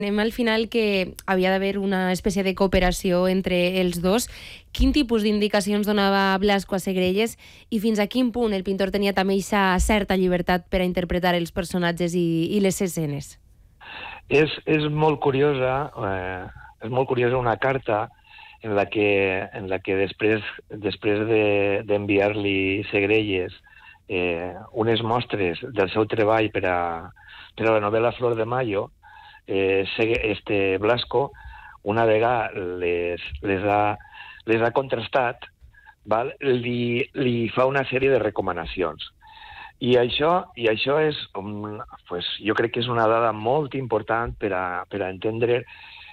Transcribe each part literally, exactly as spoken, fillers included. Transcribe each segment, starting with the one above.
Anem al final que havia d'haver una espècie de cooperació entre els dos. Quin tipus d'indicacions donava Blasco a Segrelles i fins a quin punt el pintor tenia també aquesta certa llibertat per a interpretar els personatges i, i les escenes? És, és molt curiosa, eh, és molt curiosa una carta en la que, en la que després, després de, d'enviar-li Segrelles eh, unes mostres del seu treball per a, per a la novel·la Flor de Mayo, eh, este Blasco una vegada les, les, ha, les ha contrastat, val? Li, li fa una sèrie de recomanacions. I això, i això és, um, pues, jo crec que és una dada molt important per a, per a entendre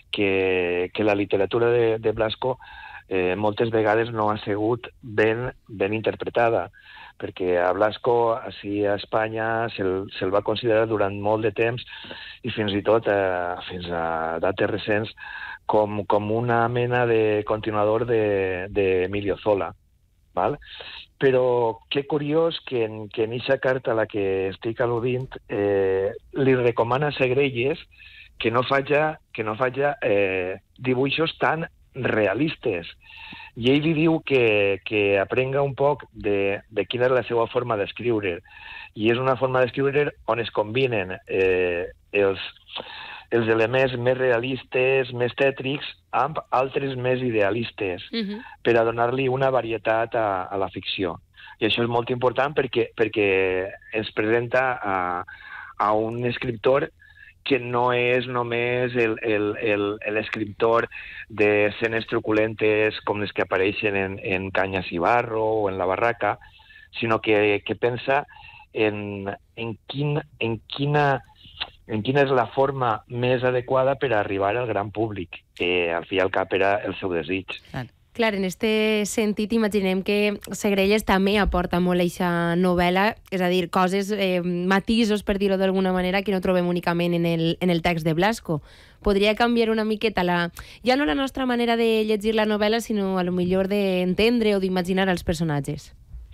que, que la literatura de, de Blasco eh, moltes vegades no ha sigut ben, ben interpretada, perquè a Blasco, així a Espanya, se'l, se'l va considerar durant molt de temps, i fins i tot eh, fins a dates recents, com, com una mena de continuador d'Emilio de, Zola. Val? Però que curiós que en, que en eixa carta a la que estic al·ludint eh, li recomana a Segrelles que no faja, que no faja eh, dibuixos tan realistes. I ell li diu que, que aprenga un poc de, de quina és la seva forma d'escriure. I és una forma d'escriure on es combinen eh, els, els elements més realistes, més tètrics, amb altres més idealistes, uh-huh. per a donar-li una varietat a, a la ficció. I això és molt important perquè, perquè ens presenta a, a un escriptor que no és només el, el, el, l'escriptor d'escenes truculentes com les que apareixen en, en Canyes i Barro o en La Barraca, sinó que, que pensa en, en, quin, en, quina, en quina és la forma més adequada per a arribar al gran públic, que al fi i al cap era el seu desig. Clar. Clar, en aquest sentit imaginem que Segrelles també aporta molt a aquesta novel·la, és a dir, coses, eh, matisos, per dir-ho d'alguna manera, que no trobem únicament en el, en el text de Blasco. Podria canviar una miqueta la, ja no la nostra manera de llegir la novel·la, sinó a lo millor d'entendre o d'imaginar els personatges.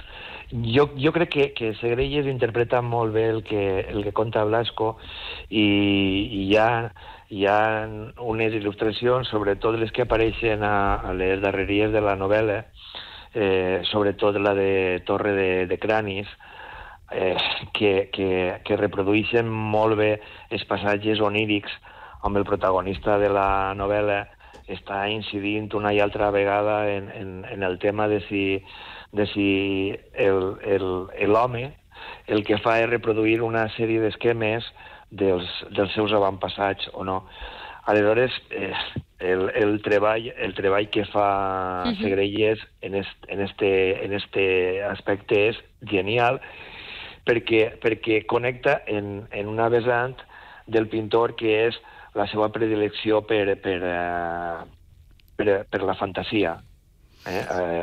Jo, jo crec que, que Segrelles interpreta molt bé el que, el que conta Blasco i, i hi ha... hi ha unes il·lustracions, sobretot les que apareixen a, a les darreries de la novel·la, eh, sobretot la de Torre de, de Cranis, eh, que, que, que reprodueixen molt bé els passatges onírics on el protagonista de la novel·la està incidint una i altra vegada en, en, en el tema de si, de si el, el, l'home el que fa és reproduir una sèrie d'esquemes dels, dels seus avantpassats o no. Aleshores, eh, el, el, treball, el treball que fa uh-huh. Segrelles en, est, en, este, en este aspecte és genial perquè, perquè connecta en, en una vessant del pintor que és la seva predilecció per, per, uh, per, per la fantasia. Eh? Uh,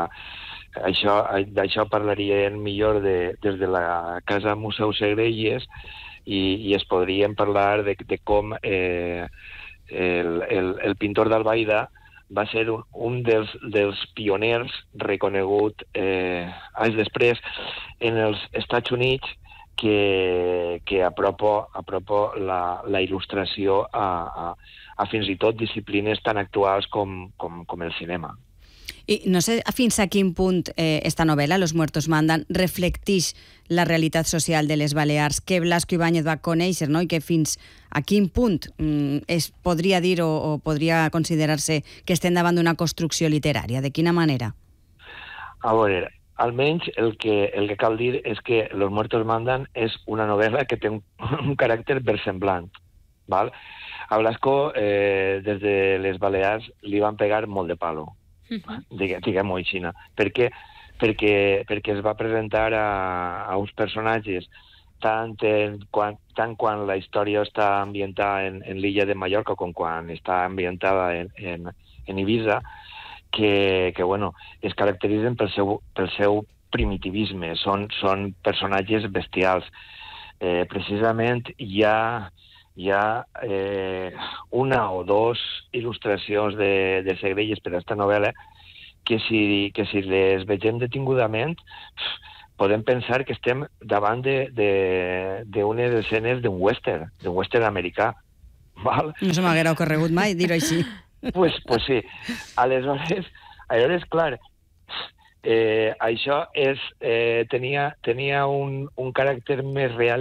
uh, això, d'això parlaríem millor de, des de la Casa Museu Segrelles, I, i es podríem parlar de, de com eh, el, el, el pintor d'Albaida va ser un, un dels, dels pioners reconegut eh, anys després en els Estats Units que, que apropa, apropa la, la il·lustració a, a, a fins i tot disciplines tan actuals com, com, com el cinema. I no sé fins a quin punt eh, esta novel·la, Los muertos mandan, reflectix la realitat social de les Balears que Blasco Ibáñez va conèixer, no? I que fins a quin punt mm, es podria dir o, o podria considerar-se que estem davant d'una construcció literària. De quina manera? A veure, almenys el que, el que cal dir és que Los muertos mandan és una novel·la que té un, un caràcter versemblant. Val? A Blasco, eh, des de les Balears, li van pegar molt de palo. Diguem-ho així. Per què? Perquè, perquè es va presentar a, a uns personatges tant, en, quan, tant quan la història està ambientada en, en l'illa de Mallorca com quan està ambientada en, en, en Ibiza, que, que bueno, es caracteritzen pel seu, pel seu primitivisme. Són, són personatges bestials. Eh, precisament hi ha, hi ha eh, una o dos il·lustracions de, de Segrelles per a aquesta novel·la que si, que si les vegem detingudament podem pensar que estem davant d'unes de, de, escenes d'un western, d'un western americà. Val? No se m'haguera ocorregut mai dir-ho així. Pues, pues sí. Aleshores, aleshores clar, eh, això és, eh, tenia, tenia un, un caràcter més real